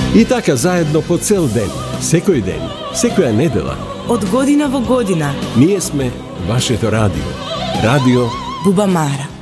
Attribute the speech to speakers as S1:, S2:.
S1: И така заедно по цел ден, секој ден, секоја недела.
S2: Од година во година.
S1: Ние сме вашето радио. Радио
S2: Бубамара.